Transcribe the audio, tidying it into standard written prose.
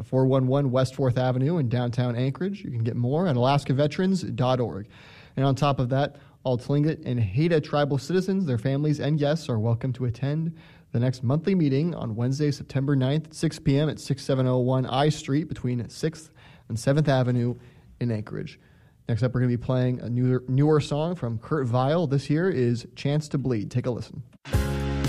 411 West 4th Avenue in downtown Anchorage. You can get more at alaskaveterans.org. And on top of that, all Tlingit and Haida tribal citizens, their families, and guests are welcome to attend the next monthly meeting on Wednesday, September 9th, 6 p.m. at 6701 I Street between 6th and 7th Avenue in Anchorage. Next up, we're going to be playing a newer song from Kurt Vile. This here is Chance to Bleed. Take a listen.